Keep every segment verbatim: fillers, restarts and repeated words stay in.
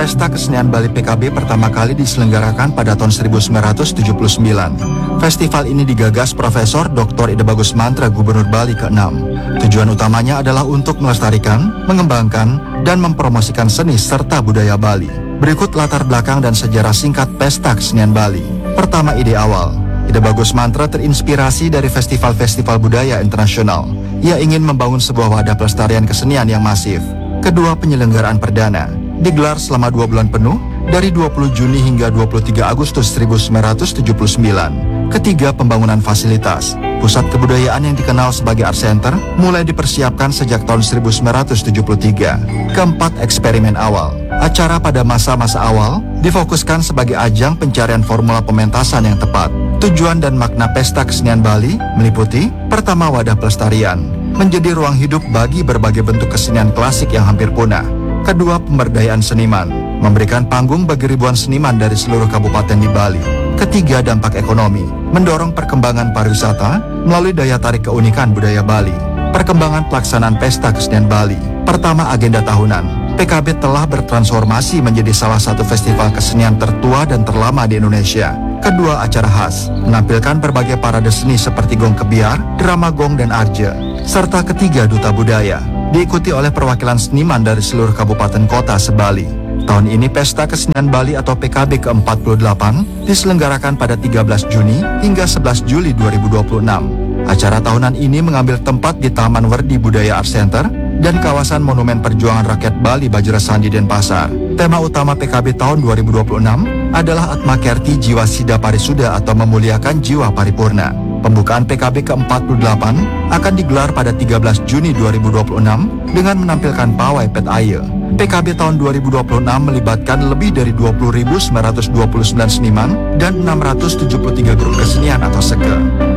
Pesta Kesenian Bali P K B pertama kali diselenggarakan pada tahun seribu sembilan ratus tujuh puluh sembilan. Festival ini digagas Profesor Doktor Ida Bagus Mantra Gubernur Bali keenam. Tujuan utamanya adalah untuk melestarikan, mengembangkan, dan mempromosikan seni serta budaya Bali. Berikut latar belakang dan sejarah singkat Pesta Kesenian Bali. Pertama, ide awal. Ida Bagus Mantra terinspirasi dari festival-festival budaya internasional. Ia ingin membangun sebuah wadah pelestarian kesenian yang masif. Kedua, penyelenggaraan perdana digelar selama dua bulan penuh dari dua puluh Juni hingga dua puluh tiga Agustus seribu sembilan ratus tujuh puluh sembilan. Ketiga, pembangunan fasilitas. Pusat kebudayaan yang dikenal sebagai Art Center mulai dipersiapkan sejak tahun seribu sembilan ratus tujuh puluh tiga. Keempat, eksperimen awal. Acara pada masa-masa awal difokuskan sebagai ajang pencarian formula pementasan yang tepat. Tujuan dan makna Pesta Kesenian Bali meliputi: pertama, wadah pelestarian, menjadi ruang hidup bagi berbagai bentuk kesenian klasik yang hampir punah. Kedua, pemberdayaan seniman, memberikan panggung bagi ribuan seniman dari seluruh kabupaten di Bali. Ketiga, dampak ekonomi, mendorong perkembangan pariwisata melalui daya tarik keunikan budaya Bali. Perkembangan pelaksanaan Pesta Kesenian Bali. Pertama, agenda tahunan. P K B telah bertransformasi menjadi salah satu festival kesenian tertua dan terlama di Indonesia. Kedua, acara khas, menampilkan berbagai parade seni seperti gong kebiar, drama gong, dan arje. Serta ketiga, duta budaya, diikuti oleh perwakilan seniman dari seluruh kabupaten kota se-Bali. Tahun ini Pesta Kesenian Bali atau P K B ke empat puluh delapan diselenggarakan pada tiga belas Juni hingga sebelas Juli dua ribu dua puluh enam. Acara tahunan ini mengambil tempat di Taman Werdi Budaya Art Center dan kawasan Monumen Perjuangan Rakyat Bali Bajrasandi Denpasar. Tema utama P K B tahun dua ribu dua puluh enam adalah Atma Kerti Jiwa Sida Parisuda atau memuliakan jiwa paripurna. Pembukaan P K B ke empat puluh delapan akan digelar pada tiga belas Juni dua ribu dua puluh enam dengan menampilkan pawai Pet Aye. P K B tahun dua ribu dua puluh enam melibatkan lebih dari dua puluh ribu sembilan ratus dua puluh sembilan seniman dan enam ratus tujuh puluh tiga grup kesenian atau seke.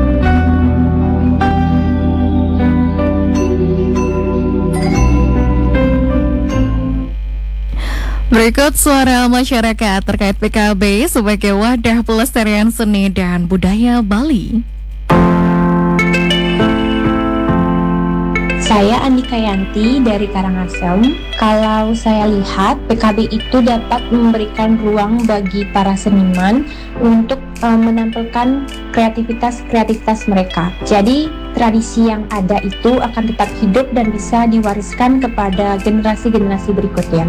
Berikut suara masyarakat terkait P K B sebagai wadah pelestarian seni dan budaya Bali. Saya Andika Yanti dari Karangasem. Kalau saya lihat, P K B itu dapat memberikan ruang bagi para seniman untuk uh, menampilkan kreativitas-kreativitas mereka. Jadi, tradisi yang ada itu akan tetap hidup dan bisa diwariskan kepada generasi-generasi berikutnya.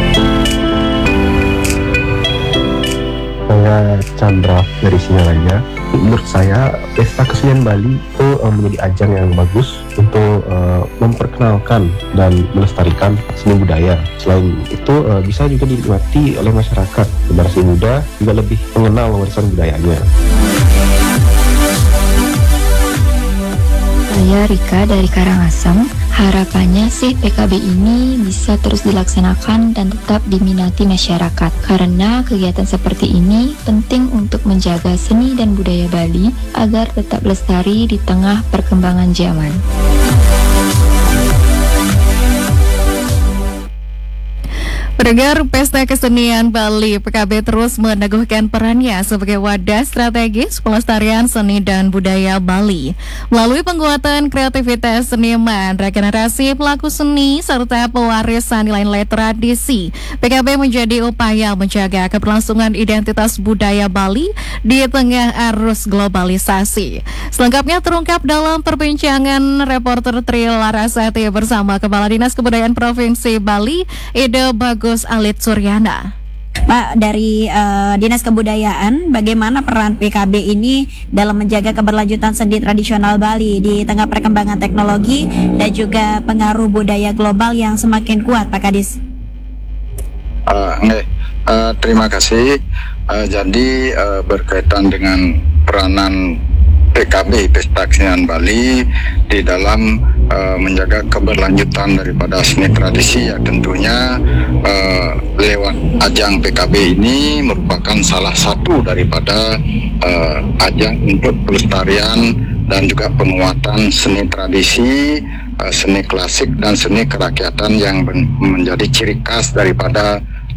Saya Chandra dari Singalaya. Menurut saya Pesta Kesenian Bali itu uh, menjadi ajang yang bagus untuk uh, memperkenalkan dan melestarikan seni budaya. Selain itu uh, bisa juga dinikmati oleh masyarakat. Generasi muda juga lebih mengenal warisan budayanya. Saya Rika dari Karangasem. Harapannya sih P K B ini bisa terus dilaksanakan dan tetap diminati masyarakat, karena kegiatan seperti ini penting untuk menjaga seni dan budaya Bali agar tetap lestari di tengah perkembangan zaman. Pendengar, Pesta Kesenian Bali P K B terus meneguhkan perannya sebagai wadah strategis pelestarian seni dan budaya Bali. Melalui penguatan kreativitas seniman, regenerasi pelaku seni, serta pewarisan nilai-nilai tradisi, P K B menjadi upaya menjaga keberlangsungan identitas budaya Bali di tengah arus globalisasi. Selengkapnya terungkap dalam perbincangan reporter Tri Larasati bersama Kepala Dinas Kebudayaan Provinsi Bali, Ida Bagus Alit Suryana. Pak, dari uh, Dinas Kebudayaan, bagaimana peran P K B ini dalam menjaga keberlanjutan seni tradisional Bali di tengah perkembangan teknologi dan juga pengaruh budaya global yang semakin kuat, Pak Kadis? Uh, okay. uh, terima kasih. Uh, jadi uh, berkaitan dengan peranan P K B Pesta Kesenian Bali di dalam uh, menjaga keberlanjutan daripada seni tradisi, ya tentunya uh, lewat ajang P K B ini merupakan salah satu daripada uh, ajang untuk pelestarian dan juga penguatan seni tradisi, uh, seni klasik dan seni kerakyatan yang menjadi ciri khas daripada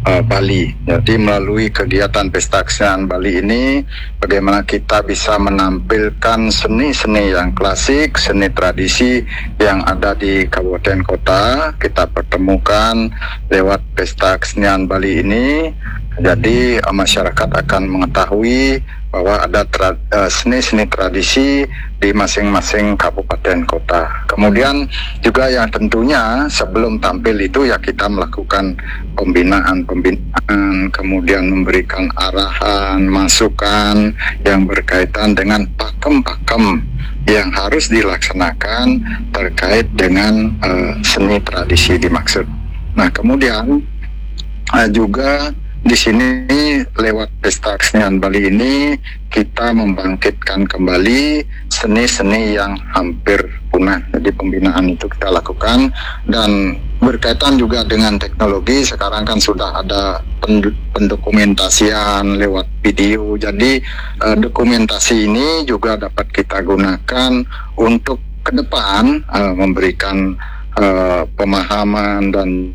uh, Bali. Jadi melalui kegiatan Pesta Kesenian Bali ini, bagaimana kita bisa menampilkan seni-seni yang klasik, seni tradisi yang ada di kabupaten kota, kita pertemukan lewat Pesta Kesenian Bali ini. Jadi uh, masyarakat akan mengetahui bahwa ada tra, uh, seni-seni tradisi di masing-masing kabupaten kota. Kemudian juga yang tentunya sebelum tampil itu ya kita melakukan pembinaan-pembinaan, kemudian memberikan arahan, masukan yang berkaitan dengan pakem-pakem yang harus dilaksanakan terkait dengan uh, seni tradisi dimaksud. Nah, kemudian uh, juga di sini lewat Pesta Kesenian Bali ini kita membangkitkan kembali seni-seni yang hampir punah. Jadi pembinaan itu kita lakukan, dan berkaitan juga dengan teknologi. Sekarang kan sudah ada pendokumentasian lewat video. Jadi eh, dokumentasi ini juga dapat kita gunakan untuk ke depan eh, memberikan eh, pemahaman dan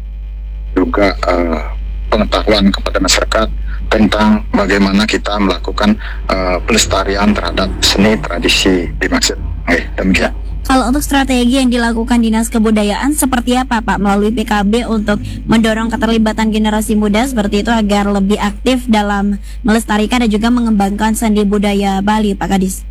juga eh, pengetahuan kepada masyarakat tentang bagaimana kita melakukan uh, pelestarian terhadap seni tradisi dimaksud. Oke, demikian. Kalau untuk strategi yang dilakukan Dinas Kebudayaan seperti apa Pak melalui P K B untuk mendorong keterlibatan generasi muda seperti itu agar lebih aktif dalam melestarikan dan juga mengembangkan seni budaya Bali, Pak Kadis?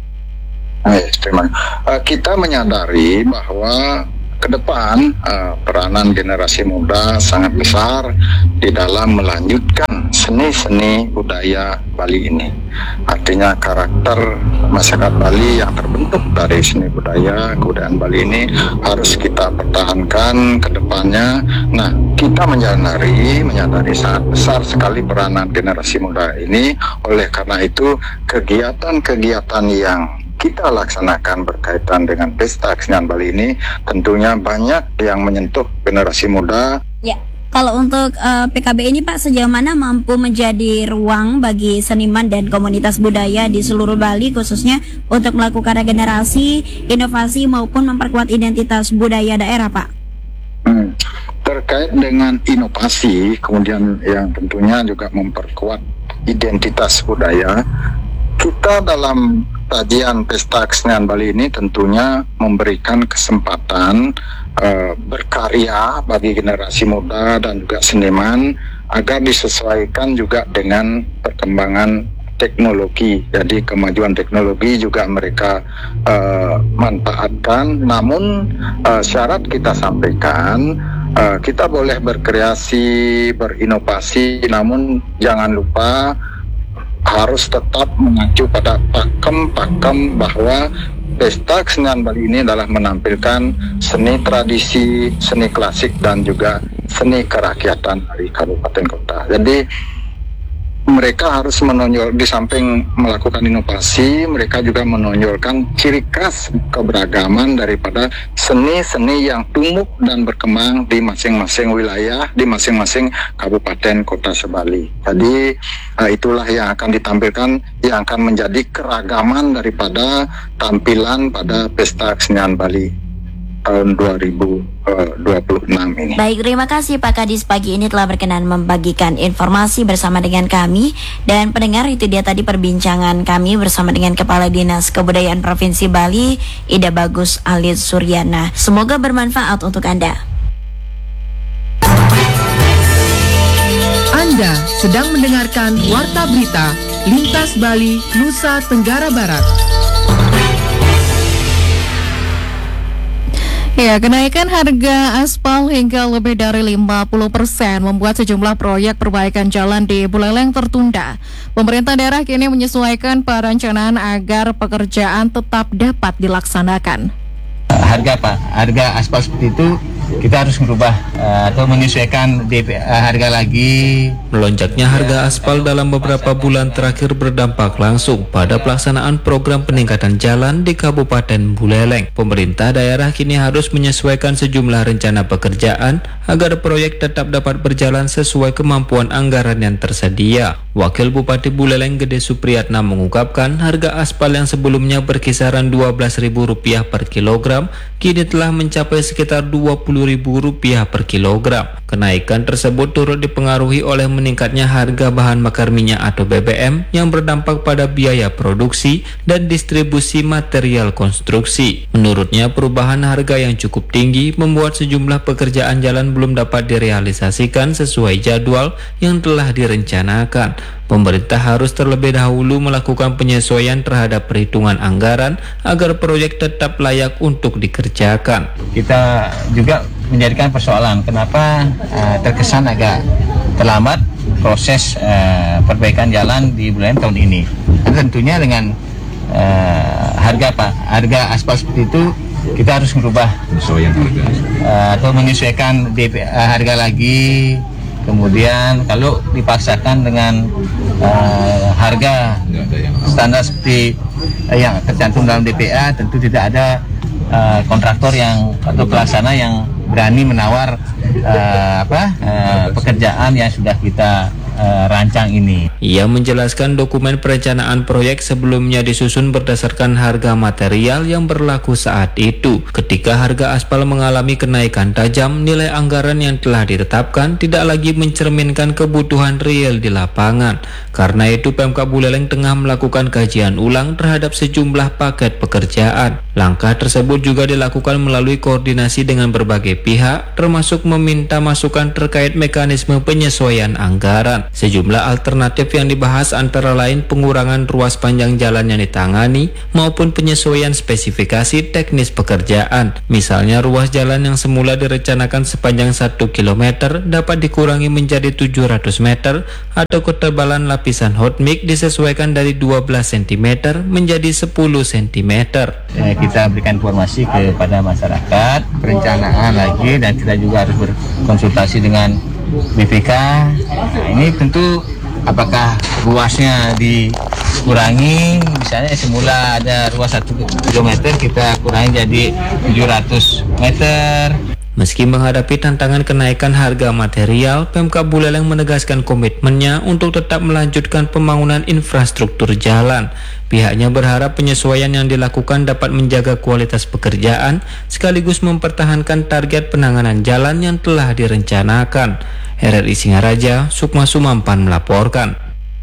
Oke, terima kasih. Uh, kita menyadari bahwa ke depan uh, peranan generasi muda sangat besar di dalam melanjutkan seni-seni budaya Bali ini. Artinya karakter masyarakat Bali yang terbentuk dari seni budaya kebudayaan Bali ini harus kita pertahankan ke depannya. Nah, kita menyadari menyadari sangat besar sekali peranan generasi muda ini. Oleh karena itu, kegiatan-kegiatan yang kita laksanakan berkaitan dengan Pesta Kesenian Bali ini tentunya banyak yang menyentuh generasi muda. Ya, kalau untuk uh, P K B ini Pak, sejauh mana mampu menjadi ruang bagi seniman dan komunitas budaya di seluruh Bali khususnya untuk melakukan regenerasi, inovasi maupun memperkuat identitas budaya daerah, Pak? Hmm. Terkait dengan inovasi, kemudian yang tentunya juga memperkuat identitas budaya, kita dalam kajian Pesta Kesenian Bali ini tentunya memberikan kesempatan uh, berkarya bagi generasi muda dan juga seniman agar disesuaikan juga dengan perkembangan teknologi. Jadi kemajuan teknologi juga mereka uh, manfaatkan. Namun uh, syarat kita sampaikan, uh, kita boleh berkreasi, berinovasi, namun jangan lupa harus tetap mengacu pada pakem-pakem bahwa Pesta Kesenian Bali ini adalah menampilkan seni tradisi, seni klasik, dan juga seni kerakyatan dari kabupaten kota. Jadi mereka harus menonjol, di samping melakukan inovasi, mereka juga menonjolkan ciri khas keberagaman daripada seni-seni yang tumbuh dan berkembang di masing-masing wilayah, di masing-masing kabupaten kota sebali. Jadi uh, itulah yang akan ditampilkan, yang akan menjadi keragaman daripada tampilan pada Pesta Kesenian Bali tahun dua ribu dua puluh enam ini. Baik, terima kasih Pak Kadis pagi ini telah berkenan membagikan informasi bersama dengan kami. Dan pendengar, itu dia tadi perbincangan kami bersama dengan Kepala Dinas Kebudayaan Provinsi Bali, Ida Bagus Alit Suryana. Semoga bermanfaat untuk Anda. Anda sedang mendengarkan Warta Berita Lintas Bali, Nusa Tenggara Barat. Ya, kenaikan harga aspal hingga lebih dari lima puluh persen membuat sejumlah proyek perbaikan jalan di Buleleng tertunda. Pemerintah daerah kini menyesuaikan perencanaan agar pekerjaan tetap dapat dilaksanakan. Harga Pak, harga aspal seperti itu kita harus merubah uh, atau menyesuaikan D P, uh, harga lagi. Melonjaknya harga aspal dalam beberapa bulan terakhir berdampak langsung pada pelaksanaan program peningkatan jalan di Kabupaten Buleleng. Pemerintah daerah kini harus menyesuaikan sejumlah rencana pekerjaan agar proyek tetap dapat berjalan sesuai kemampuan anggaran yang tersedia. Wakil Bupati Buleleng Gede Supriyatna mengungkapkan harga aspal yang sebelumnya berkisaran dua belas ribu rupiah per kilogram kini telah mencapai sekitar dua puluh ribu rupiah per kilogram. Kenaikan tersebut turut dipengaruhi oleh meningkatnya harga bahan bakar minyak atau B B M yang berdampak pada biaya produksi dan distribusi material konstruksi. Menurutnya, perubahan harga yang cukup tinggi membuat sejumlah pekerjaan jalan belum dapat direalisasikan sesuai jadwal yang telah direncanakan. Pemerintah harus terlebih dahulu melakukan penyesuaian terhadap perhitungan anggaran agar proyek tetap layak untuk dikerjakan. Kita juga menjadikan persoalan kenapa uh, terkesan agak terlambat proses uh, perbaikan jalan di bulan tahun ini. Dan tentunya dengan uh, harga apa harga aspal seperti itu, kita harus merubah uh, atau menyesuaikan D P, uh, harga lagi. Kemudian kalau dipaksakan dengan uh, harga standar seperti uh, yang tercantum dalam D P A, tentu tidak ada uh, kontraktor yang atau pelaksana yang berani menawar uh, apa uh, pekerjaan yang sudah kita uh, rancang ini. Ia menjelaskan dokumen perencanaan proyek sebelumnya disusun berdasarkan harga material yang berlaku saat itu. Ketika harga aspal mengalami kenaikan tajam, nilai anggaran yang telah ditetapkan tidak lagi mencerminkan kebutuhan real di lapangan. Karena itu, Pemkab Buleleng tengah melakukan kajian ulang terhadap sejumlah paket pekerjaan. Langkah tersebut juga dilakukan melalui koordinasi dengan berbagai pihak, termasuk meminta masukan terkait mekanisme penyesuaian anggaran. Sejumlah alternatif yang dibahas antara lain pengurangan ruas panjang jalan yang ditangani maupun penyesuaian spesifikasi teknis pekerjaan. Misalnya, ruas jalan yang semula direncanakan sepanjang satu kilometer dapat dikurangi menjadi tujuh ratus meter atau ketebalan lapisan hot mix disesuaikan dari dua belas sentimeter menjadi sepuluh sentimeter. Eh, kita berikan informasi kepada masyarakat perencanaan lagi, dan kita juga harus berkonsultasi dengan B P K. Nah, ini tentu apakah ruasnya dikurangi, misalnya semula ada ruas satu kilometer kita kurangi jadi tujuh ratus meter. Meski menghadapi tantangan kenaikan harga material, Pemkab Buleleng menegaskan komitmennya untuk tetap melanjutkan pembangunan infrastruktur jalan. Pihaknya berharap penyesuaian yang dilakukan dapat menjaga kualitas pekerjaan sekaligus mempertahankan target penanganan jalan yang telah direncanakan. R R I Singaraja, Sukma Sumampan melaporkan.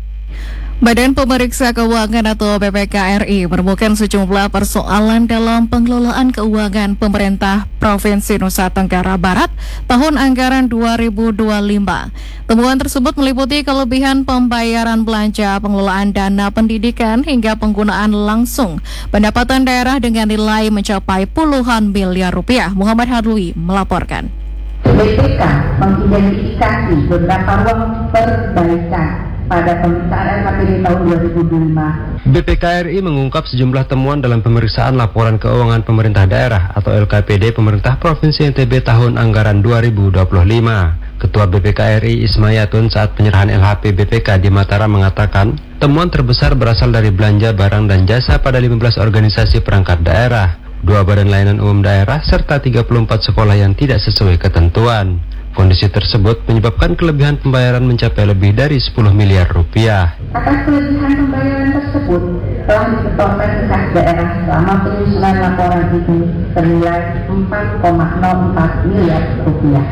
Badan Pemeriksa Keuangan atau B P K R I menemukan sejumlah persoalan dalam pengelolaan keuangan pemerintah Provinsi Nusa Tenggara Barat tahun anggaran dua ribu dua puluh lima. Temuan tersebut meliputi kelebihan pembayaran belanja, pengelolaan dana pendidikan, hingga penggunaan langsung pendapatan daerah dengan nilai mencapai puluhan miliar rupiah. Muhammad Hadwi melaporkan. B P K mengidentifikasi beberapa ruang perbaikan pada pemeriksaan L H P D tahun dua ribu dua puluh lima. B P K R I mengungkap sejumlah temuan dalam pemeriksaan laporan keuangan pemerintah daerah atau L K P D pemerintah Provinsi N T B tahun anggaran dua ribu dua puluh lima. Ketua B P K R I Ismayatun saat penyerahan L H P B P K di Mataram mengatakan, temuan terbesar berasal dari belanja barang dan jasa pada lima belas organisasi perangkat daerah, dua badan layanan umum daerah, serta tiga puluh empat sekolah yang tidak sesuai ketentuan. Kondisi tersebut menyebabkan kelebihan pembayaran mencapai lebih dari sepuluh miliar rupiah. Atas kelebihan pembayaran tersebut telah disetorkan ke kas daerah selama penyusunan laporan itu senilai empat koma nol empat miliar rupiah.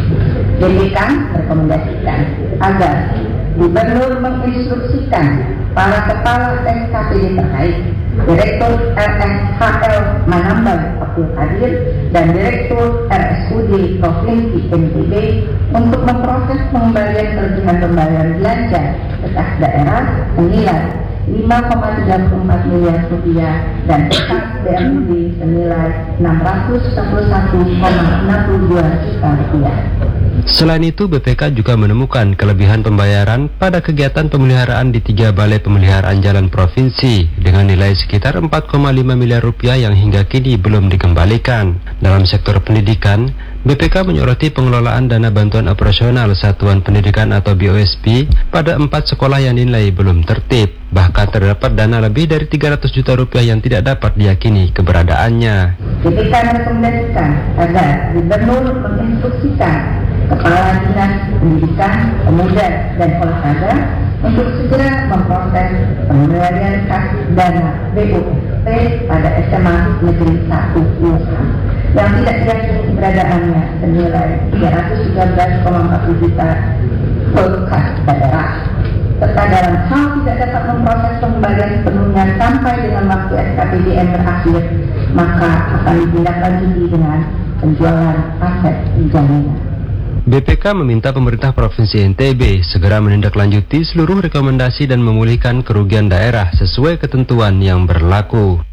B P K merekomendasikan agar Gubernur menginstruksikan para kepala S K P D terkait, Direktur R S H L Manambal Abdul Qadir dan Direktur R S U D Provinsi N T B untuk memproses pengembalian kelebihan pembayaran belanja ke kas daerah senilai lima koma tiga empat miliar rupiah dan kas B M U D senilai enam ratus enam puluh satu koma enam puluh dua juta rupiah. Selain itu, B P K juga menemukan kelebihan pembayaran pada kegiatan pemeliharaan di tiga balai pemeliharaan jalan provinsi dengan nilai sekitar empat koma lima miliar rupiah yang hingga kini belum dikembalikan. Dalam sektor pendidikan, B P K menyoroti pengelolaan dana bantuan operasional Satuan Pendidikan atau B O S P pada empat sekolah yang dinilai belum tertib. Bahkan terdapat dana lebih dari tiga ratus juta rupiah yang tidak dapat diyakini keberadaannya. B P K merekomendasikan agar Gubernur menginstruksikan Kepala Dinas Pendidikan, Pemuda dan Olahraga untuk segera memproses pengembalian kas dana B O S P pada S M A Negeri satu U H A yang tidak diyakini keberadaannya senilai tiga ratus tiga belas koma empat juta per kas daerah, serta dalam hal tidak dapat memproses pengembalian sepenuhnya sampai dengan waktu S K P D M berakhir, maka akan ditindaklanjuti dengan penjualan aset jaminan. B P K meminta pemerintah Provinsi N T B segera menindaklanjuti seluruh rekomendasi dan memulihkan kerugian daerah sesuai ketentuan yang berlaku.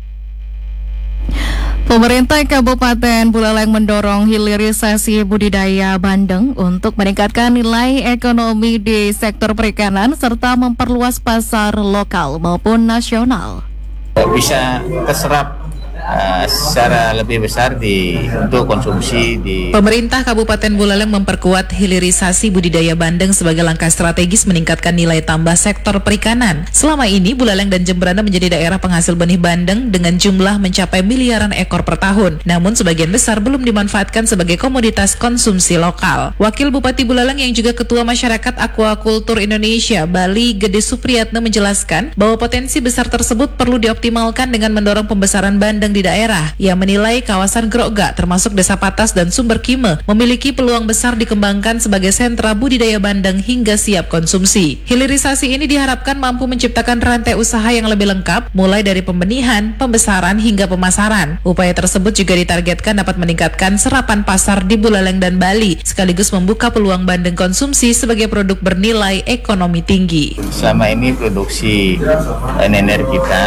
Pemerintah Kabupaten Buleleng mendorong hilirisasi budidaya bandeng untuk meningkatkan nilai ekonomi di sektor perikanan serta memperluas pasar lokal maupun nasional. Bisa terserap Uh, secara lebih besar di untuk konsumsi di Pemerintah Kabupaten Buleleng memperkuat hilirisasi budidaya bandeng sebagai langkah strategis meningkatkan nilai tambah sektor perikanan. Selama ini Buleleng dan Jemberana menjadi daerah penghasil benih bandeng dengan jumlah mencapai miliaran ekor per tahun. Namun sebagian besar belum dimanfaatkan sebagai komoditas konsumsi lokal. Wakil Bupati Buleleng yang juga Ketua Masyarakat Aquakultur Indonesia Bali Gede Supriyatna menjelaskan bahwa potensi besar tersebut perlu dioptimalkan dengan mendorong pembesaran bandeng di daerah. Ia menilai kawasan Grogga termasuk Desa Patas dan Sumber Kime memiliki peluang besar dikembangkan sebagai sentra budidaya bandeng hingga siap konsumsi. Hilirisasi ini diharapkan mampu menciptakan rantai usaha yang lebih lengkap mulai dari pembenihan, pembesaran hingga pemasaran. Upaya tersebut juga ditargetkan dapat meningkatkan serapan pasar di Buleleng dan Bali sekaligus membuka peluang bandeng konsumsi sebagai produk bernilai ekonomi tinggi. Selama ini produksi nener kita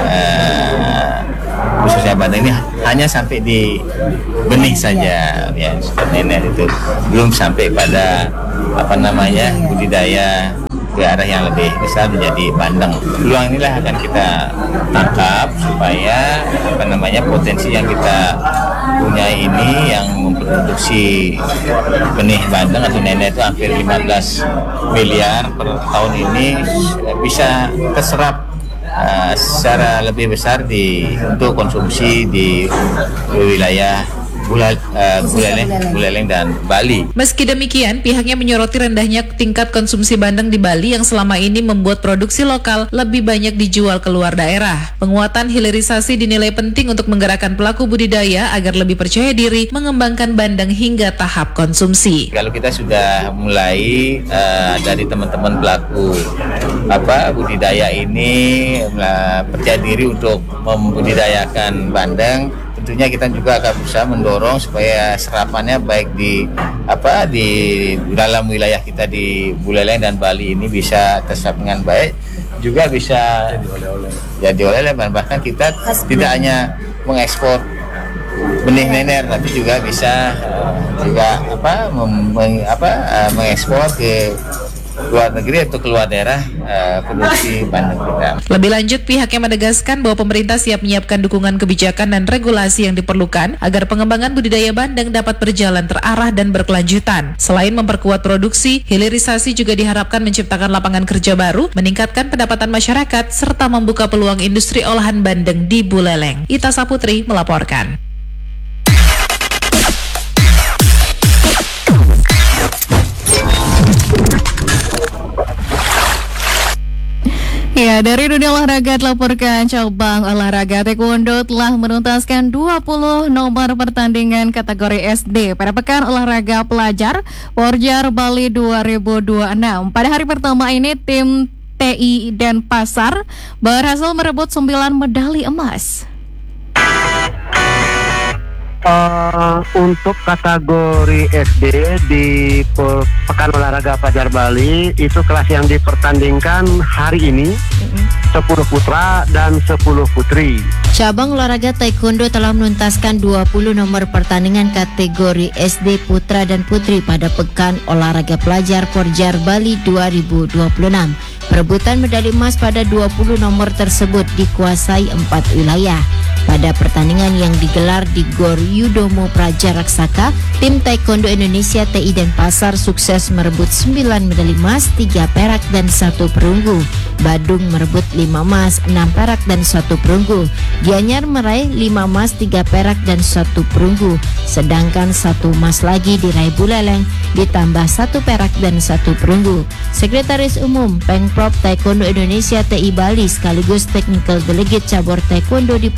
eh, khususnya bandeng ini hanya sampai di benih saja, ya nener itu belum sampai pada apa namanya budidaya ke arah yang lebih besar menjadi bandeng. Peluang inilah akan kita tangkap supaya apa namanya potensi yang kita punya ini yang memproduksi benih bandeng atau nener itu hampir lima belas miliar per tahun ini bisa terserap Uh, secara lebih besar di untuk konsumsi di wilayah Buleleng, uh, Buleleng, Buleleng dan Bali. Meski demikian, pihaknya menyoroti rendahnya tingkat konsumsi bandeng di Bali yang selama ini membuat produksi lokal lebih banyak dijual keluar daerah. Penguatan hilirisasi dinilai penting untuk menggerakkan pelaku budidaya agar lebih percaya diri mengembangkan bandeng hingga tahap konsumsi. Kalau kita sudah mulai uh, dari teman-teman pelaku apa budidaya ini uh, percaya diri untuk membudidayakan bandeng, tentunya kita juga akan berusaha mendorong supaya serapannya baik di apa di dalam wilayah kita di Buleleng dan Bali ini bisa terserap dengan baik, juga bisa jadi oleh-oleh, bahkan kita tidak hanya mengekspor benih nener tapi juga bisa uh, juga apa mem, meng, apa uh, mengekspor ke luar negeri atau keluar daerah uh, produksi bandeng kita. Lebih lanjut, pihaknya menegaskan bahwa pemerintah siap menyiapkan dukungan kebijakan dan regulasi yang diperlukan agar pengembangan budidaya bandeng dapat berjalan terarah dan berkelanjutan. Selain memperkuat produksi, hilirisasi juga diharapkan menciptakan lapangan kerja baru, meningkatkan pendapatan masyarakat, serta membuka peluang industri olahan bandeng di Buleleng. Ita Saputri melaporkan. Ya, dari dunia olahraga dilaporkan cabang olahraga taekwondo telah menuntaskan dua puluh nomor pertandingan kategori S D pada Pekan Olahraga Pelajar Porjar Bali dua ribu dua puluh enam. Pada hari pertama ini tim T I Denpasar berhasil merebut sembilan medali emas. Uh, untuk kategori S D di Pe- Pekan Olahraga Pelajar Bali itu kelas yang dipertandingkan hari ini mm-hmm. sepuluh putra dan sepuluh putri. Cabang olahraga taekwondo telah menuntaskan dua puluh nomor pertandingan kategori S D putra dan putri pada Pekan Olahraga Pelajar Porjar Bali dua ribu dua puluh enam. Perebutan medali emas pada dua puluh nomor tersebut dikuasai empat wilayah. Pada pertandingan yang digelar di Gor Yudomo Praja Raksaka, tim Taekwondo Indonesia T I Denpasar sukses merebut sembilan medali emas, tiga perak dan satu perunggu. Badung merebut lima emas, enam perak dan satu perunggu. Gianyar meraih lima emas, tiga perak dan satu perunggu. Sedangkan satu emas lagi diraih Buleleng ditambah satu perak dan satu perunggu. Sekretaris Umum Pengprov Taekwondo Indonesia T I Bali sekaligus Technical Delegate Cabur Taekwondo di Porjar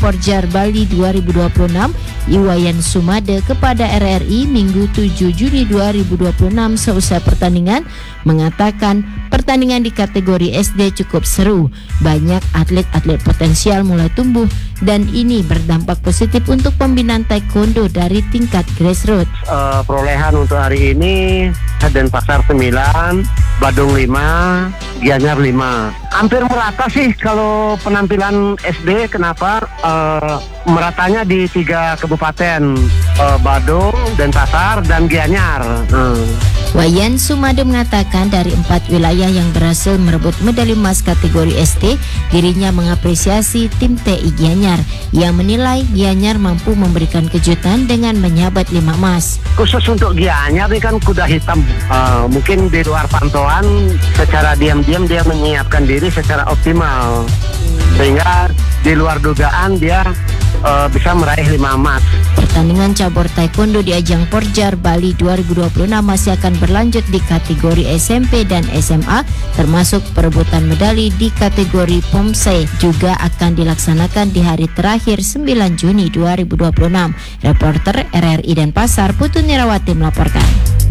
Bali dua ribu dua puluh enam Iwayan Sumade kepada R R I Minggu tujuh Juni dua ribu dua puluh enam seusai pertandingan mengatakan pertandingan di kategori S D cukup seru, banyak atlet-atlet potensial mulai tumbuh dan ini berdampak positif untuk pembinaan taekwondo dari tingkat grassroots. Uh, perolehan untuk hari ini Denpasar sembilan, Badung lima, Gianyar lima. Hampir merata sih kalau penampilan S D. Kenapa? Uh, meratanya di tiga kabupaten, uh, Badung, Denpasar, dan Gianyar. Hmm. Wayan Sumade mengatakan dari empat wilayah yang berhasil merebut medali emas kategori S T, dirinya mengapresiasi tim T I Gianyar yang menilai Gianyar mampu memberikan kejutan dengan menyabat lima emas. Khusus untuk Gianyar ini kan kuda hitam, uh, mungkin di luar pantauan secara diam-diam dia menyiapkan diri secara optimal, sehingga di luar dugaan dia uh, bisa meraih lima emas. Pertandingan cabur taekwondo di ajang Porjar Bali dua ribu dua puluh enam masih akan berlanjut di kategori S M P dan S M A, termasuk perebutan medali di kategori P O M S E juga akan dilaksanakan di hari terakhir sembilan Juni dua ribu dua puluh enam. Reporter R R I Denpasar Putu Nirawati melaporkan.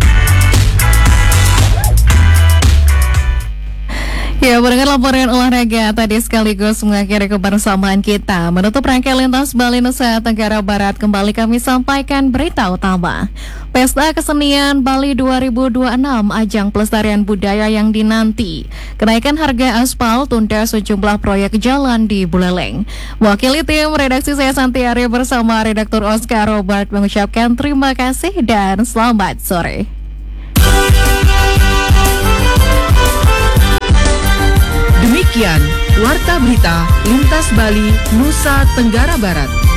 Ya, mendengar laporan olahraga tadi sekaligus mengakhiri kebersamaan kita. Menutup rangkaian Lintas Bali Nusa Tenggara Barat, kembali kami sampaikan berita utama. Pesta Kesenian Bali dua ribu dua puluh enam, ajang pelestarian budaya yang dinanti. Kenaikan harga aspal, tunda sejumlah proyek jalan di Buleleng. Wakili tim redaksi saya Santiari bersama redaktur Oscar Robert mengucapkan terima kasih dan selamat sore. Demikian Warta Berita Lintas Bali Nusa Tenggara Barat.